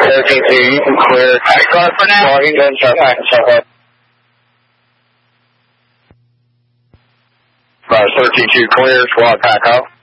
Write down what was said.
13-2, you can clear. Clear for now? Well, you can go and start up. 13-2 clear, squad pack off.